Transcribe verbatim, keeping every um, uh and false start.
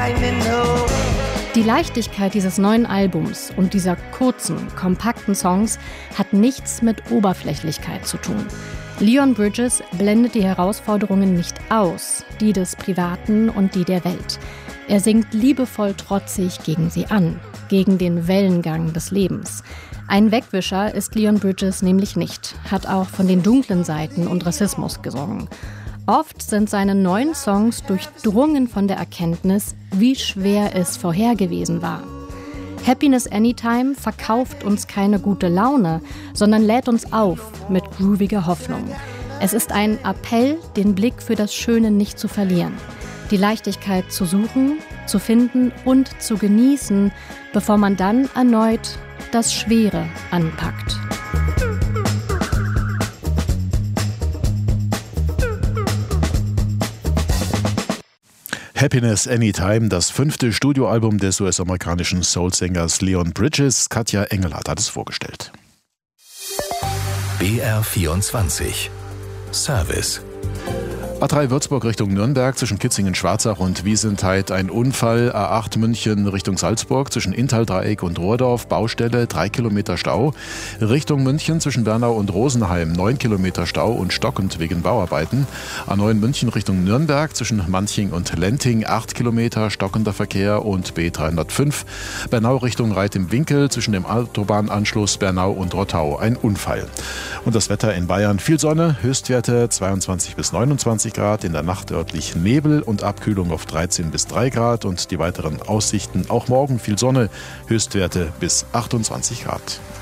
Die Leichtigkeit dieses neuen Albums und dieser kurzen, kompakten Songs hat nichts mit Oberflächlichkeit zu tun. Leon Bridges blendet die Herausforderungen nicht aus, die des Privaten und die der Welt. Er singt liebevoll trotzig gegen sie an, gegen den Wellengang des Lebens. Ein Wegwischer ist Leon Bridges nämlich nicht, hat auch von den dunklen Seiten und Rassismus gesungen. Oft sind seine neuen Songs durchdrungen von der Erkenntnis, wie schwer es vorher gewesen war. Happiness Anytime verkauft uns keine gute Laune, sondern lädt uns auf mit grooviger Hoffnung. Es ist ein Appell, den Blick für das Schöne nicht zu verlieren, die Leichtigkeit zu suchen, zu finden und zu genießen, bevor man dann erneut das Schwere anpackt. Happiness Anytime, das fünfte Studioalbum des U S-amerikanischen Soul-Sängers Leon Bridges. Katja Engelhardt hat es vorgestellt. B R vierundzwanzig Service. A drei Würzburg Richtung Nürnberg zwischen Kitzingen-Schwarzach und Wiesentheit ein Unfall. A acht München Richtung Salzburg zwischen Inntal-Dreieck und Rohrdorf Baustelle, drei Kilometer Stau. Richtung München zwischen Bernau und Rosenheim neun Kilometer Stau und stockend wegen Bauarbeiten. A neun München Richtung Nürnberg zwischen Manching und Lenting acht Kilometer stockender Verkehr und B dreihundertfünf. Bernau Richtung Reit im Winkel zwischen dem Autobahnanschluss Bernau und Rottau ein Unfall. Und das Wetter in Bayern: viel Sonne, Höchstwerte zweiundzwanzig bis neunundzwanzig Grad, in der Nacht örtlich Nebel und Abkühlung auf dreizehn bis drei Grad und die weiteren Aussichten: auch morgen viel Sonne, Höchstwerte bis achtundzwanzig Grad.